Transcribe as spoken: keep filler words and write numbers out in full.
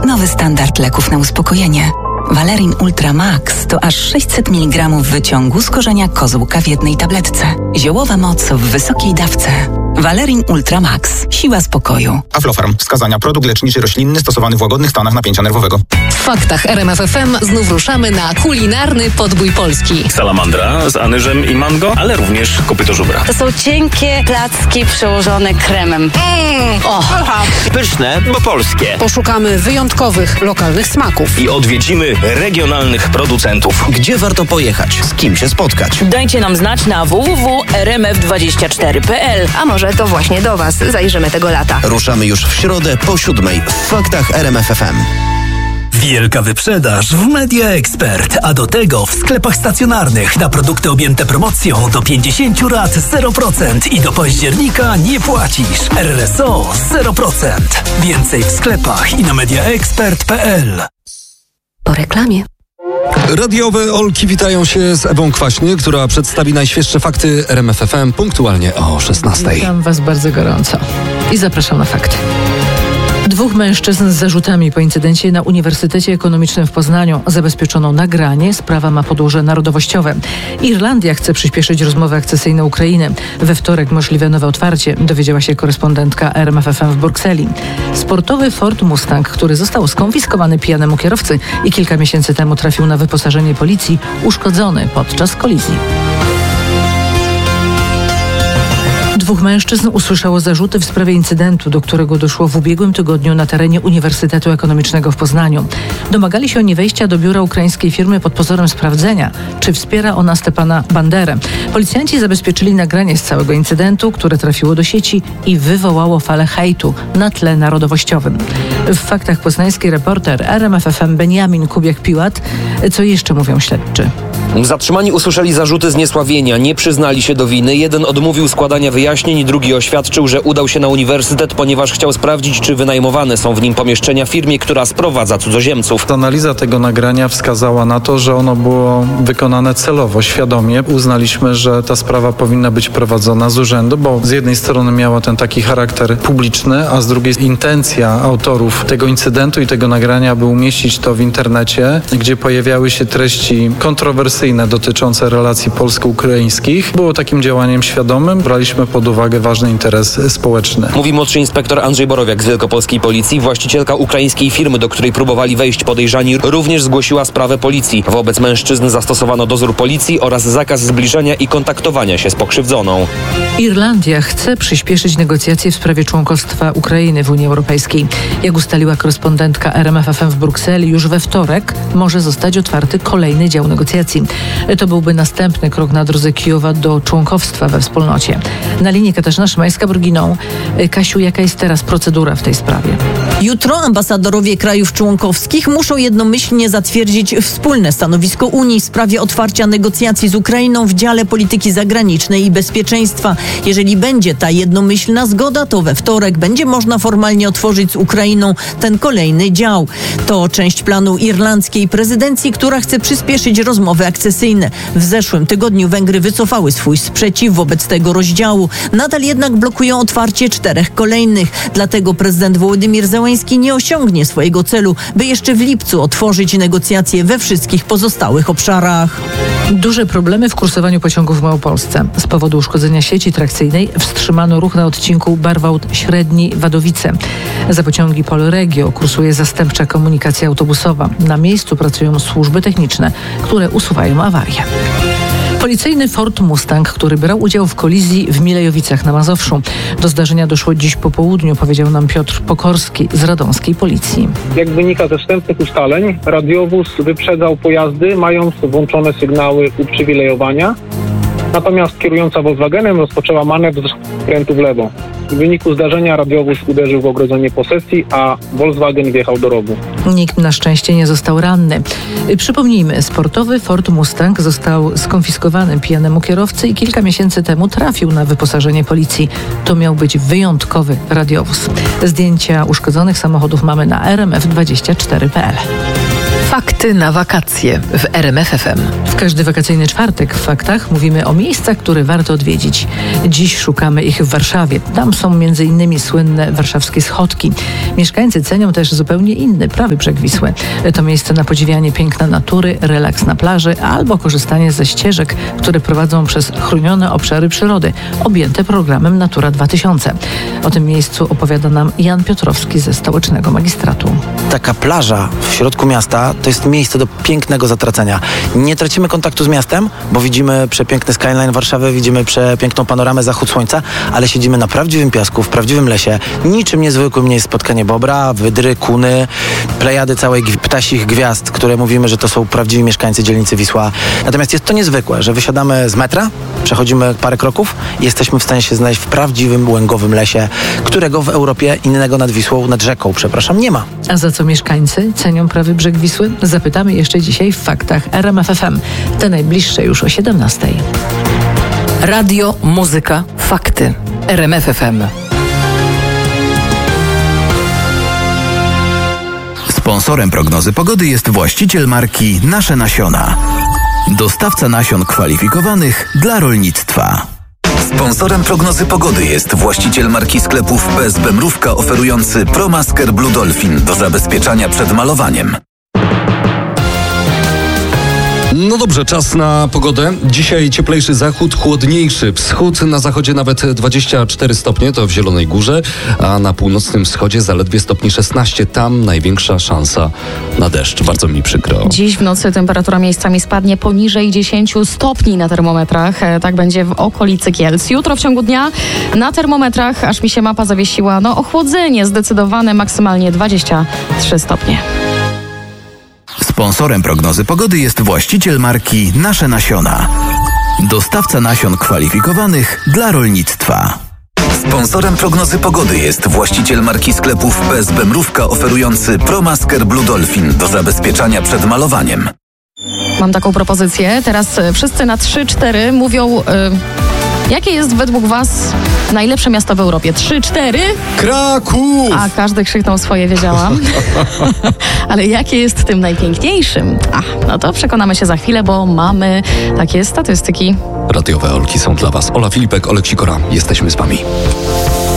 Nowy standard leków na uspokojenie. Valerin Ultra Max to aż sześćset miligramów wyciągu z korzenia kozłka w jednej tabletce. Ziołowa moc w wysokiej dawce. Valerin Ultra Max. Siła spokoju. Aflofarm. Wskazania. Produkt leczniczy roślinny stosowany w łagodnych stanach napięcia nerwowego. W faktach R M F F M znów ruszamy na kulinarny podbój Polski. Salamandra z anyżem i mango, ale również kopyto żubra. To są cienkie placki przełożone kremem. Mm, o. Pyszne, bo polskie. Poszukamy wyjątkowych, lokalnych smaków. I odwiedzimy regionalnych producentów. Gdzie warto pojechać? Z kim się spotkać? Dajcie nam znać na w w w kropka r m f dwadzieścia cztery kropka p l. A może to właśnie do Was zajrzymy tego lata. Ruszamy już w środę po siódmej w faktach R M F F M. Wielka wyprzedaż w Media Expert, a do tego w sklepach stacjonarnych na produkty objęte promocją do pięćdziesiąt rat zero procent i do października nie płacisz. R S O zero procent. Więcej w sklepach i na mediaexpert kropka p l. Po reklamie. Radiowe Olki witają się z Ewą Kwaśny, która przedstawi najświeższe fakty R M F F M punktualnie o szesnastej. Witam Was bardzo gorąco i zapraszam na fakty. Dwóch mężczyzn z zarzutami po incydencie na Uniwersytecie Ekonomicznym w Poznaniu zabezpieczono nagranie. Sprawa ma podłoże narodowościowe. Irlandia chce przyspieszyć rozmowy akcesyjne Ukrainy. We wtorek możliwe nowe otwarcie, dowiedziała się korespondentka R M F F M w Brukseli. Sportowy Ford Mustang, który został skonfiskowany pijanemu kierowcy i kilka miesięcy temu trafił na wyposażenie policji, uszkodzony podczas kolizji. Dwóch mężczyzn usłyszało zarzuty w sprawie incydentu, do którego doszło w ubiegłym tygodniu na terenie Uniwersytetu Ekonomicznego w Poznaniu. Domagali się oni wejścia do biura ukraińskiej firmy pod pozorem sprawdzenia, czy wspiera ona Stepana Banderę. Policjanci zabezpieczyli nagranie z całego incydentu, które trafiło do sieci i wywołało falę hejtu na tle narodowościowym. W faktach poznański reporter R M F F M Beniamin Kubiak-Piłat. Co jeszcze mówią śledczy? Zatrzymani usłyszeli zarzuty zniesławienia, nie przyznali się do winy. Jeden odmówił składania wyjaśnień, drugi oświadczył, że udał się na uniwersytet, ponieważ chciał sprawdzić, czy wynajmowane są w nim pomieszczenia firmie, która sprowadza cudzoziemców. Analiza tego nagrania wskazała na to, że ono było wykonane celowo, świadomie. Uznaliśmy, że ta sprawa powinna być prowadzona z urzędu, bo z jednej strony miała ten taki charakter publiczny, a z drugiej intencja autorów tego incydentu i tego nagrania, by umieścić to w internecie, gdzie pojawiały się treści kontrowersyjne dotyczące relacji polsko-ukraińskich. Było takim działaniem świadomym. Braliśmy pod uwagę ważny interes społeczny. Mówi młodszy inspektor Andrzej Borowiak z Wielkopolskiej Policji. Właścicielka ukraińskiej firmy, do której próbowali wejść podejrzani, również zgłosiła sprawę policji. Wobec mężczyzn zastosowano dozór policji oraz zakaz zbliżania i kontaktowania się z pokrzywdzoną. Irlandia chce przyspieszyć negocjacje w sprawie członkostwa Ukrainy w Unii Europejskiej. Jak ustaliła korespondentka R M F F M w Brukseli, już we wtorek może zostać otwarty kolejny dział negocjacji. To byłby następny krok na drodze Kijowa do członkostwa we wspólnocie. Na linii Katarzyna Szymańska-Bruginą. Kasiu, jaka jest teraz procedura w tej sprawie? Jutro ambasadorowie krajów członkowskich muszą jednomyślnie zatwierdzić wspólne stanowisko Unii w sprawie otwarcia negocjacji z Ukrainą w dziale polityki zagranicznej i bezpieczeństwa. Jeżeli będzie ta jednomyślna zgoda, to we wtorek będzie można formalnie otworzyć z Ukrainą ten kolejny dział. To część planu irlandzkiej prezydencji, która chce przyspieszyć rozmowy akcesyjne. W zeszłym tygodniu Węgry wycofały swój sprzeciw wobec tego rozdziału. Nadal jednak blokują otwarcie czterech kolejnych. Dlatego prezydent Wołodymir Zełenski nie osiągnie swojego celu, by jeszcze w lipcu otworzyć negocjacje we wszystkich pozostałych obszarach. Duże problemy w kursowaniu pociągów w Małopolsce. Z powodu uszkodzenia sieci trakcyjnej wstrzymano ruch na odcinku Barwałt-Średni-Wadowice. Za pociągi Polregio kursuje zastępcza komunikacja autobusowa. Na miejscu pracują służby techniczne, które usuwają awarie. Policyjny Ford Mustang, który brał udział w kolizji w Milejowicach na Mazowszu. Do zdarzenia doszło dziś po południu, powiedział nam Piotr Pokorski z radomskiej policji. Jak wynika ze wstępnych ustaleń, radiowóz wyprzedzał pojazdy, mając włączone sygnały uprzywilejowania. Natomiast kierująca Volkswagenem rozpoczęła manewr z skrętu w lewo. W wyniku zdarzenia radiowóz uderzył w ogrodzenie posesji, a Volkswagen wjechał do rowu. Nikt na szczęście nie został ranny. Przypomnijmy, sportowy Ford Mustang został skonfiskowany pijanemu kierowcy i kilka miesięcy temu trafił na wyposażenie policji. To miał być wyjątkowy radiowóz. Zdjęcia uszkodzonych samochodów mamy na r m f dwadzieścia cztery kropka p l. Fakty na wakacje w R M F F M. W każdy wakacyjny czwartek w Faktach mówimy o miejscach, które warto odwiedzić. Dziś szukamy ich w Warszawie. Tam są między innymi słynne warszawskie schodki. Mieszkańcy cenią też zupełnie inny prawy brzeg Wisły. To miejsce na podziwianie piękna natury, relaks na plaży albo korzystanie ze ścieżek, które prowadzą przez chronione obszary przyrody, objęte programem Natura dwa tysiące. O tym miejscu opowiada nam Jan Piotrowski ze Stołecznego Magistratu. Taka plaża w środku miasta to jest miejsce do pięknego zatracenia. Nie tracimy kontaktu z miastem, bo widzimy przepiękny skyline Warszawy, widzimy przepiękną panoramę, zachód słońca, ale siedzimy na prawdziwym piasku, w prawdziwym lesie. Niczym niezwykłym nie jest spotkanie bobra, wydry, kuny, plejady całej gwi- ptasich gwiazd, które mówimy, że to są prawdziwi mieszkańcy dzielnicy Wisła. Natomiast jest to niezwykłe, że wysiadamy z metra, przechodzimy parę kroków i jesteśmy w stanie się znaleźć w prawdziwym łęgowym lesie, którego w Europie innego nad Wisłą, nad rzeką, przepraszam, nie ma. A za co mieszkańcy cenią prawy brzeg Wisły? Zapytamy jeszcze dzisiaj w Faktach R M F F M. Te najbliższe już o siedemnastej. Radio, muzyka, fakty. R M F F M. Sponsorem prognozy pogody jest właściciel marki Nasze Nasiona. Dostawca nasion kwalifikowanych dla rolnictwa. Sponsorem prognozy pogody jest właściciel marki sklepów P S B Mrówka oferujący ProMasker Blue Dolphin do zabezpieczania przed malowaniem. No dobrze, czas na pogodę. Dzisiaj cieplejszy zachód, chłodniejszy wschód. Na zachodzie nawet dwadzieścia cztery stopnie, to w Zielonej Górze, a na północnym wschodzie zaledwie stopni szesnaście. Tam największa szansa na deszcz. Bardzo mi przykro. Dziś w nocy temperatura miejscami spadnie poniżej dziesięć stopni na termometrach. Tak będzie w okolicy Kielc. Jutro w ciągu dnia na termometrach, aż mi się mapa zawiesiła, no ochłodzenie zdecydowane, maksymalnie dwadzieścia trzy stopnie. Sponsorem prognozy pogody jest właściciel marki Nasze Nasiona. Dostawca nasion kwalifikowanych dla rolnictwa. Sponsorem prognozy pogody jest właściciel marki sklepów P S B Mrówka oferujący ProMasker Blue Dolphin do zabezpieczania przed malowaniem. Mam taką propozycję. Teraz wszyscy na trzy cztery mówią... Yy... Jakie jest według Was najlepsze miasto w Europie? Trzy, cztery? Kraków! A każdy krzyknął swoje, wiedziałam. Ale jakie jest tym najpiękniejszym? Ach, no to przekonamy się za chwilę, bo mamy takie statystyki. Radiowe Olki są dla Was. Ola Filipek, Olek Sikora. Jesteśmy z Wami.